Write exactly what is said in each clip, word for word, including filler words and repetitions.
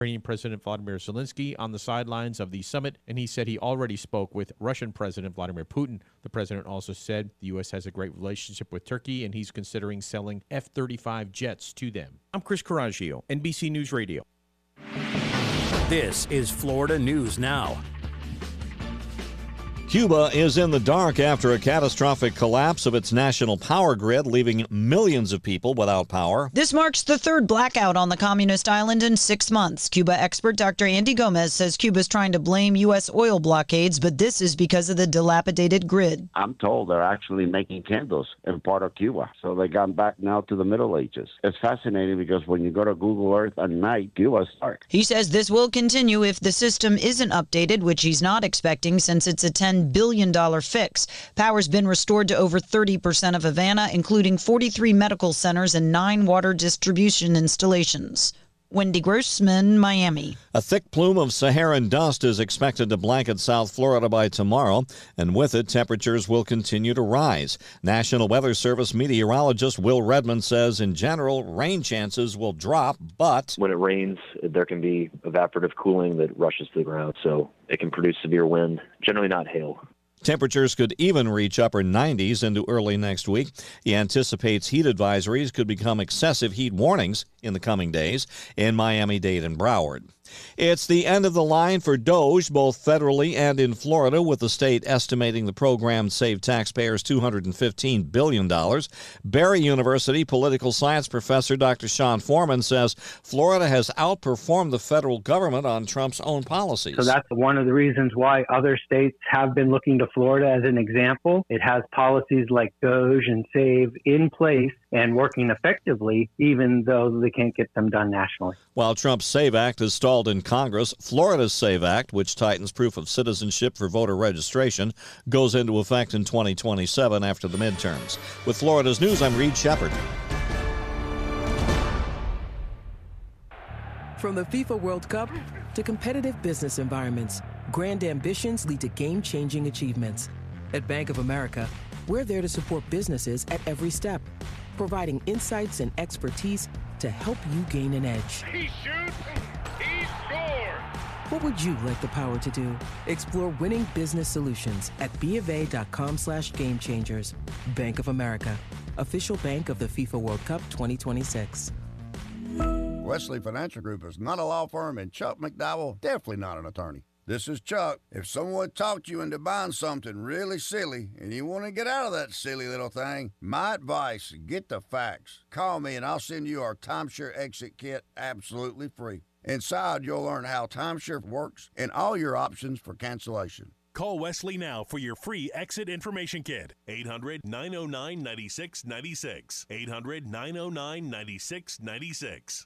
Ukrainian President Vladimir Zelensky on the sidelines of the summit, and he said he already spoke with Russian President Vladimir Putin. The president also said the U S has a great relationship with Turkey, and he's considering selling F thirty-five jets to them. I'm Chris Coraggio, N B C News Radio. This is Florida News Now. Cuba is in the dark after a catastrophic collapse of its national power grid, leaving millions of people without power. This marks the third blackout on the communist island in six months. Cuba expert Doctor Andy Gomez says Cuba's trying to blame U S oil blockades, but this is because of the dilapidated grid. I'm told they're actually making candles in part of Cuba, so they gone back now to the Middle Ages. It's fascinating because when you go to Google Earth at night, Cuba's dark. He says this will continue if the system isn't updated, which he's not expecting since it's a ten billion dollars fix. Power's been restored to over thirty percent of Havana, including forty-three medical centers and nine water distribution installations. Wendy Grossman, Miami. A thick plume of Saharan dust is expected to blanket South Florida by tomorrow, and with it, temperatures will continue to rise. National Weather Service meteorologist Will Redmond says, in general, rain chances will drop, but when it rains, there can be evaporative cooling that rushes to the ground, so it can produce severe wind, generally not hail. Temperatures could even reach upper nineties into early next week. He anticipates heat advisories could become excessive heat warnings in the coming days in Miami-Dade and Broward. It's the end of the line for DOGE, both federally and in Florida, with the state estimating the program saved taxpayers two hundred fifteen billion dollars. Barry University political science professor Doctor Sean Foreman says Florida has outperformed the federal government on Trump's own policies. So that's one of the reasons why other states have been looking to Florida as an example. It has policies like DOGE and SAVE in place and working effectively, even though they can't get them done nationally. While Trump's SAVE Act has stalled in Congress, Florida's SAVE Act, which tightens proof of citizenship for voter registration, goes into effect in twenty twenty-seven after the midterms. With Florida's News, I'm Reed Shepard. From the FIFA World Cup to competitive business environments, grand ambitions lead to game-changing achievements. At Bank of America, we're there to support businesses at every step, providing insights and expertise to help you gain an edge. He shoots, he scores! What would you like the power to do? Explore winning business solutions at bofa.com slash game changers. Bank of America, official bank of the FIFA World Cup twenty twenty-six. Wesley Financial Group is not a law firm, and Chuck McDowell definitely not an attorney. This is Chuck. If someone talked you into buying something really silly and you want to get out of that silly little thing, my advice, get the facts. Call me and I'll send you our timeshare exit kit absolutely free. Inside, you'll learn how timeshare works and all your options for cancellation. Call Wesley now for your free exit information kit. eight hundred, nine oh nine, nine six nine six. eight hundred, nine oh nine, nine six nine six.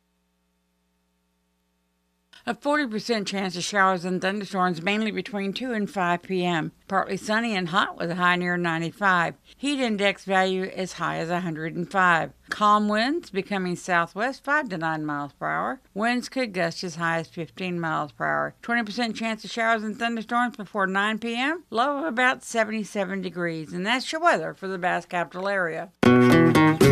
A forty percent chance of showers and thunderstorms mainly between two and five p.m. Partly sunny and hot with a high near ninety-five. Heat index value as high as one hundred five. Calm winds becoming southwest five to nine miles per hour. Winds could gust as high as fifteen miles per hour. twenty percent chance of showers and thunderstorms before nine p.m. Low of about seventy-seven degrees. And that's your weather for the Bass Capital area.